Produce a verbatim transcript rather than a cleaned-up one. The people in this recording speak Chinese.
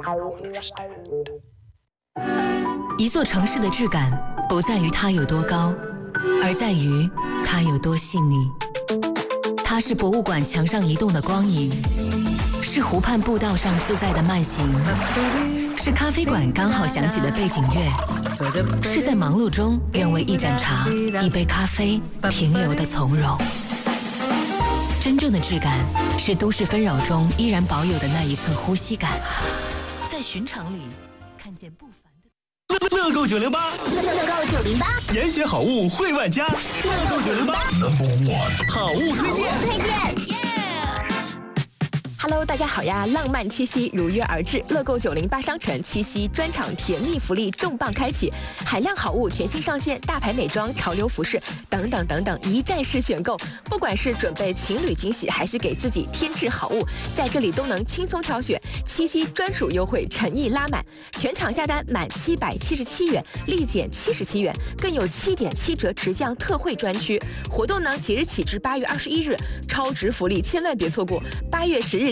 一座城市的质感不在于它有多高，而在于它有多细腻。它是博物馆墙上移动的光影，是湖畔步道上自在的慢行，是咖啡馆刚好响起的背景乐，是在忙碌中愿为一盏茶、一杯咖啡停留的从容。真正的质感是都市纷扰中依然保有的那一寸呼吸感，在寻常里看见不凡的。 乐购九零八， 乐购九零八， 严选好物惠万家。乐购九零八 ，Number One， 好物推荐。 推荐。 Hello， 大家好呀！浪漫七夕如约而至，乐购九零八商城七夕专场甜蜜福利重磅开启，海量好物全新上线，大牌美妆、潮流服饰等等等等，一站式选购。不管是准备情侣惊喜，还是给自己添置好物，在这里都能轻松挑选。七夕专属优惠，诚意拉满，全场下单满七百七十七元，立减七十七元，更有七点七折直降特惠专区。活动呢，即日起至八月二十一日，超值福利千万别错过。八月十日起。